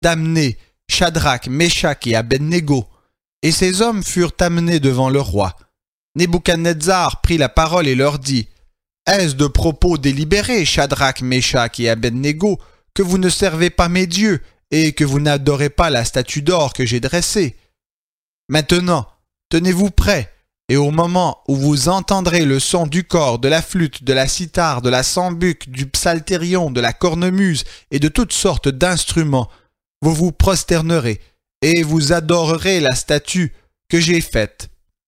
d'amener Shadrach, Meshach et Abednego. Et ces hommes furent amenés devant le roi. Nebuchadnezzar prit la parole et leur dit « Est-ce de propos délibérés, Shadrach, Meshach et Abednego, que vous ne servez pas mes dieux et que vous n'adorez pas la statue d'or que j'ai dressée? Maintenant, tenez-vous prêts, et au moment où vous entendrez le son du cor, de la flûte, de la cithare, de la sambuc, du psalterion, de la cornemuse et de toutes sortes d'instruments, vous vous prosternerez et vous adorerez la statue que j'ai faite.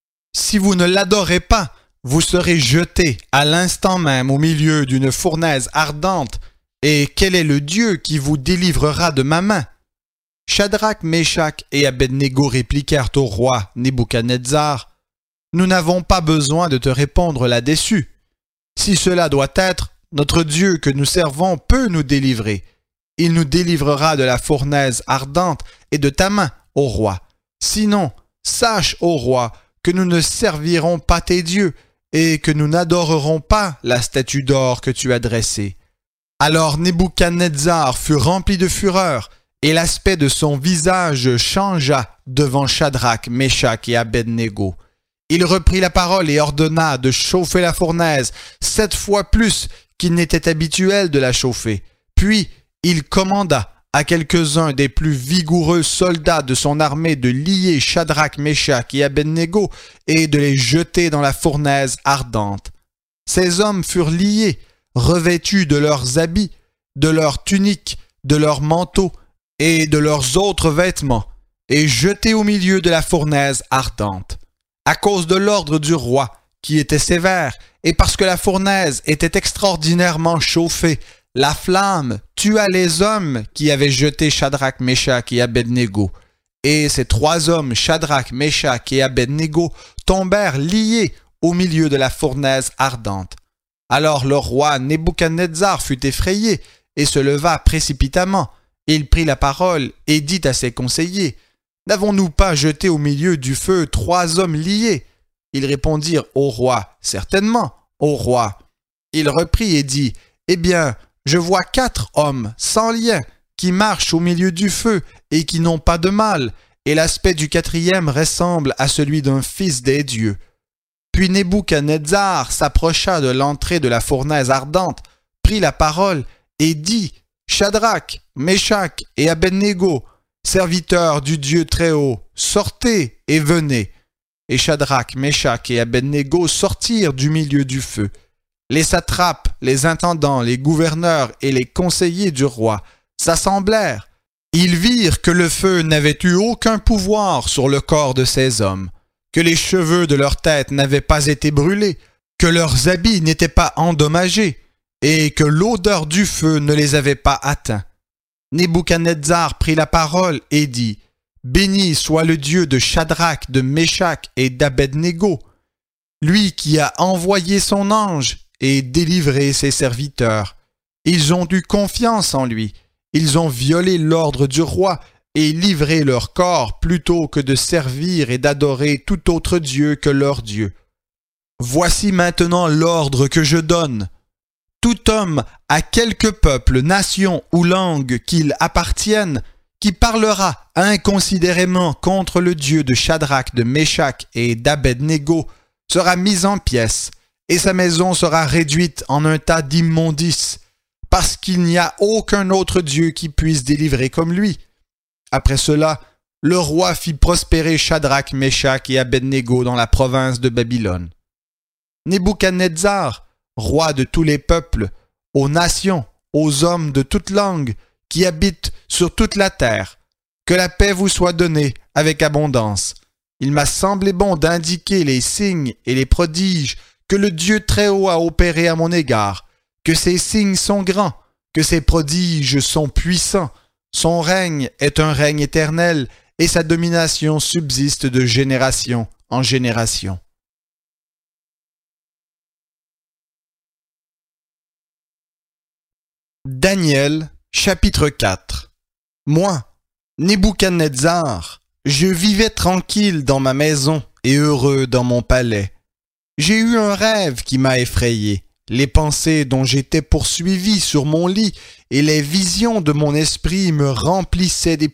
Si vous ne l'adorez pas, vous serez jetés à l'instant même au milieu d'une fournaise ardente. Et quel est le Dieu qui vous délivrera de ma main? » Shadrach, Meshach et Abednego répliquèrent au roi Nebuchadnezzar « Nous n'avons pas besoin de te répondre là-dessus. Si cela doit être, notre Dieu que nous servons peut nous délivrer. Il nous délivrera de la fournaise ardente et de ta main, ô roi. Sinon, sache, ô roi, que nous ne servirons pas tes dieux et que nous n'adorerons pas la statue d'or que tu as dressée. » Alors Nebuchadnezzar fut rempli de fureur, et l'aspect de son visage changea devant Shadrach, Meshach et Abednego. Il reprit la parole et ordonna de chauffer la fournaise 7 fois plus qu'il n'était habituel de la chauffer. Puis il commanda à quelques-uns des plus vigoureux soldats de son armée de lier Shadrach, Meshach et Abednego et de les jeter dans la fournaise ardente. Ces hommes furent liés, revêtus de leurs habits, de leurs tuniques, de leurs manteaux et de leurs autres vêtements, et jetés au milieu de la fournaise ardente. À cause de l'ordre du roi, qui était sévère, et parce que la fournaise était extraordinairement chauffée, la flamme tua les hommes qui avaient jeté Shadrach, Meshach et Abednego. Et ces 3 hommes, Shadrach, Meshach et Abednego, tombèrent liés au milieu de la fournaise ardente. Alors le roi Nebuchadnezzar fut effrayé et se leva précipitamment. Il prit la parole et dit à ses conseillers « N'avons-nous pas jeté au milieu du feu 3 hommes liés ?» Ils répondirent au roi « Certainement, ô roi. » Il reprit et dit « Eh bien, je vois 4 hommes sans lien qui marchent au milieu du feu et qui n'ont pas de mal, et l'aspect du 4e ressemble à celui d'un fils des dieux. » Puis Nebuchadnezzar s'approcha de l'entrée de la fournaise ardente, prit la parole et dit « Shadrach, Meshach et Abednego, serviteurs du Dieu Très-Haut, sortez et venez. » Et Shadrach, Meshach et Abednego sortirent du milieu du feu. Les satrapes, les intendants, les gouverneurs et les conseillers du roi s'assemblèrent. Ils virent que le feu n'avait eu aucun pouvoir sur le corps de ces hommes, que les cheveux de leur tête n'avaient pas été brûlés, que leurs habits n'étaient pas endommagés, et que l'odeur du feu ne les avait pas atteints. Nebuchadnezzar prit la parole et dit « Béni soit le Dieu de Shadrach, de Meshach et d'Abednego, lui qui a envoyé son ange et délivré ses serviteurs. Ils ont eu confiance en lui, ils ont violé l'ordre du roi et livré leur corps plutôt que de servir et d'adorer tout autre Dieu que leur Dieu. Voici maintenant l'ordre que je donne. Tout homme à quelque peuple, nation ou langue qu'il appartienne, qui parlera inconsidérément contre le Dieu de Shadrach, de Meshach et d'Abednego, sera mis en pièces, et sa maison sera réduite en un tas d'immondices, parce qu'il n'y a aucun autre Dieu qui puisse délivrer comme lui. » Après cela, le roi fit prospérer Shadrach, Meshach et Abednego dans la province de Babylone. Nebuchadnezzar, roi de tous les peuples, aux nations, aux hommes de toute langue, qui habitent sur toute la terre, que la paix vous soit donnée avec abondance. Il m'a semblé bon d'indiquer les signes et les prodiges que le Dieu Très-Haut a opérés à mon égard, que ces signes sont grands, que ces prodiges sont puissants. Son règne est un règne éternel et sa domination subsiste de génération en génération. Daniel, chapitre 4. Moi, Nebuchadnezzar, je vivais tranquille dans ma maison et heureux dans mon palais. J'ai eu un rêve qui m'a effrayé. Les pensées dont j'étais poursuivi sur mon lit et les visions de mon esprit me remplissaient